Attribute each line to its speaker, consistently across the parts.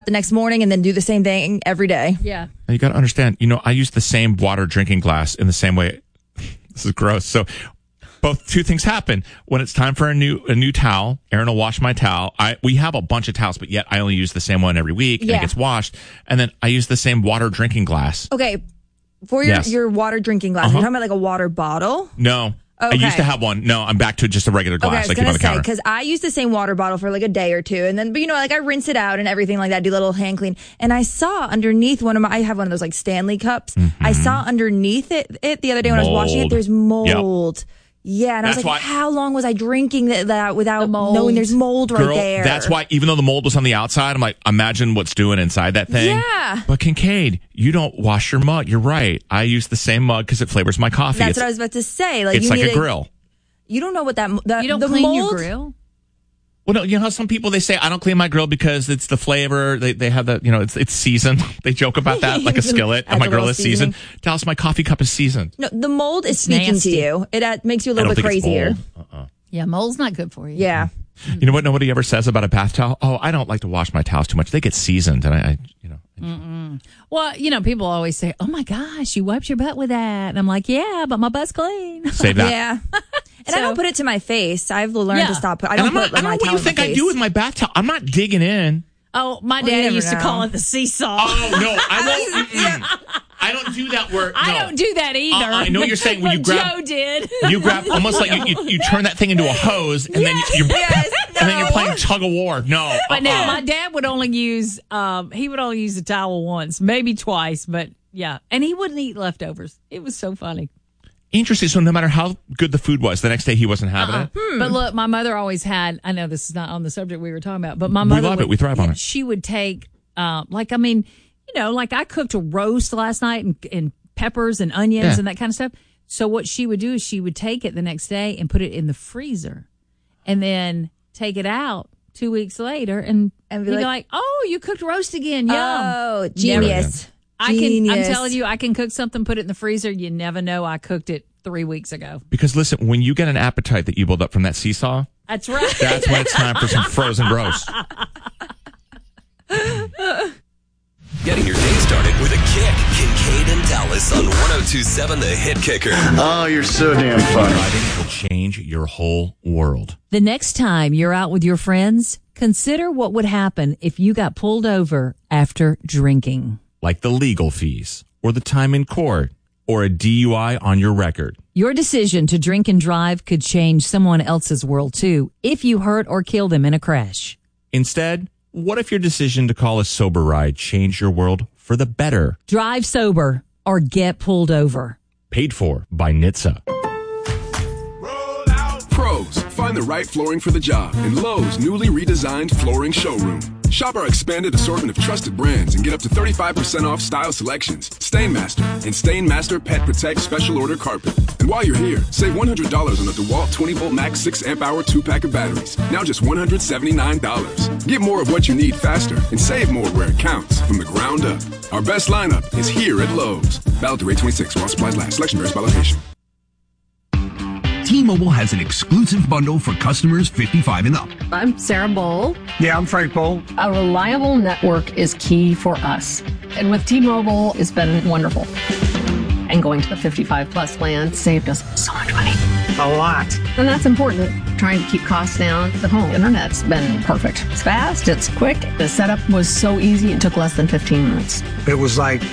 Speaker 1: the next morning and then do the same thing every day.
Speaker 2: Yeah.
Speaker 3: Now you got to understand, I use the same water drinking glass in the same way. This is gross. So two things happen. When it's time for a new towel, Aaron will wash my towel. We have a bunch of towels, but yet I only use the same one every week, and it gets washed. And then I use the same water drinking glass.
Speaker 1: Okay. For your water drinking glass, you're talking about like a water bottle?
Speaker 3: No.
Speaker 1: Okay.
Speaker 3: I used to have one. No, I'm back to just a regular glass.
Speaker 1: Okay, I was going to say, because I use the same water bottle for like a day or two. And then, but I rinse it out and everything like that, do a little hand clean. And I saw underneath I have one of those like Stanley cups. Mm-hmm. I saw underneath it the other day when I was washing it, there's mold. Yep. Yeah, and I was like, how long was I drinking that without knowing there's mold right there?
Speaker 3: That's why, even though the mold was on the outside, I'm like, imagine what's doing inside that thing.
Speaker 1: Yeah.
Speaker 3: But Kincaid, you don't wash your mug. You're right. I use the same mug because it flavors my coffee.
Speaker 1: That's what I was about to say. Like,
Speaker 3: it's like a grill.
Speaker 1: You don't know what
Speaker 2: you don't clean your grill?
Speaker 3: Well, no, you know how some people, they say, I don't clean my grill because it's the flavor. They have the, it's seasoned. They joke about that, like a skillet. And my grill is seasoned. Dallas, my coffee cup is seasoned.
Speaker 1: No, the mold is speaking to you. It makes you a little bit crazier.
Speaker 2: Yeah, mold's not good for you.
Speaker 1: Yeah.
Speaker 3: You know what nobody ever says about a bath towel? Oh, I don't like to wash my towels too much. They get seasoned. And
Speaker 2: Well, people always say, oh my gosh, you wiped your butt with that. And I'm like, yeah, but my butt's clean.
Speaker 3: Save that.
Speaker 1: Yeah. And I don't put it to my face. I've learned to stop. I don't put my towel.
Speaker 3: I don't know what you think I do with my bath towel. I'm not digging in.
Speaker 2: Oh, my dad used to call it the seesaw.
Speaker 3: Oh, no, I won't. I don't do that word.
Speaker 2: I don't do that either.
Speaker 3: I know what you're saying. When you grab,
Speaker 2: Joe did.
Speaker 3: You grab almost like you turn that thing into a hose, and then you're playing tug of war. No,
Speaker 2: but now my dad would only use the towel once, maybe twice, but yeah, and he wouldn't eat leftovers. It was so funny.
Speaker 3: Interesting. So no matter how good the food was, the next day he wasn't having it.
Speaker 2: But look, my mother always had. I know this is not on the subject we were talking about, but my mother.
Speaker 3: We love it. We thrive on it.
Speaker 2: She would take, like I cooked a roast last night and peppers and onions and that kind of stuff. So what she would do is she would take it the next day and put it in the freezer, and then take it out 2 weeks later and be like, "Oh, you cooked roast again? Yum!
Speaker 1: Oh, genius."
Speaker 2: I'm telling you, I can cook something, put it in the freezer. You never know I cooked it 3 weeks ago.
Speaker 3: Because listen, when you get an appetite that you build up from that seesaw,
Speaker 2: that's right.
Speaker 3: That's when it's time for some frozen roast.
Speaker 4: Getting your day started with a kick. Kincaid and Dallas on 102.7 The Hit Kicker.
Speaker 5: Oh, you're so damn funny.
Speaker 3: Driving will change your whole world.
Speaker 2: The next time you're out with your friends, consider what would happen if you got pulled over after drinking.
Speaker 3: Like the legal fees, or the time in court, or a DUI on your record.
Speaker 2: Your decision to drink and drive could change someone else's world too, if you hurt or kill them in a crash.
Speaker 3: Instead, what if your decision to call a sober ride changed your world for the better?
Speaker 2: Drive sober or get pulled over.
Speaker 3: Paid for by NHTSA.
Speaker 6: Pros, find the right flooring for the job in Lowe's newly redesigned flooring showroom. Shop our expanded assortment of trusted brands and get up to 35% off style selections, Stainmaster, and Stainmaster Pet Protect Special Order Carpet. And while you're here, save $100 on a DeWalt 20-volt max 6-amp-hour 2-pack of batteries. Now just $179. Get more of what you need faster and save more where it counts from the ground up. Our best lineup is here at Lowe's. Valid through 8/26 while supplies last. Selection varies by location.
Speaker 7: T-Mobile has an exclusive bundle for customers 55 and up.
Speaker 8: I'm Sarah Bowl.
Speaker 9: Yeah, I'm Frank Bowl.
Speaker 8: A reliable network is key for us. And with T-Mobile, it's been wonderful. And going to the 55-plus plan saved us so much money.
Speaker 9: A lot.
Speaker 8: And that's important, trying to keep costs down. The home internet's been perfect. It's fast, it's quick. The setup was so easy, it took less than 15 minutes.
Speaker 9: It was like,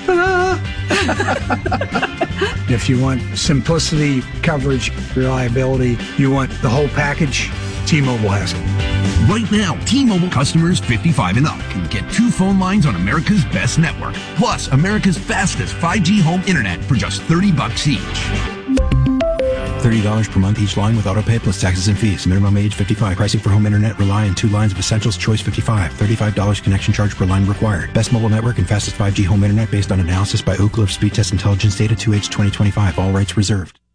Speaker 9: If you want simplicity, coverage, reliability, you want the whole package, T-Mobile has it.
Speaker 7: Right now, T-Mobile customers 55 and up can get 2 phone lines on America's best network, plus America's fastest 5G home internet for just $30 each.
Speaker 10: $30 per month each line with autopay plus taxes and fees. Minimum age 55. Pricing for home internet rely on 2 lines of Essentials Choice 55. $35 connection charge per line required. Best mobile network and fastest 5G home internet based on analysis by Ookla of Speed Test Intelligence Data 2H 2025. All rights reserved.